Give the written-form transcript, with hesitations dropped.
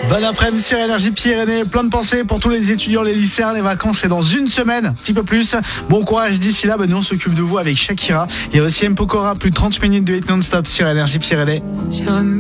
Bon après-midi sur Énergie Pyrénées, plein de pensées pour tous les étudiants, les lycéens, les vacances c'est dans une semaine, un petit peu plus. Bon courage d'ici là, nous on s'occupe de vous avec Shakira. Il y a aussi M. Pokora, plus de 30 minutes de hit non-stop sur Énergie Pyrénées.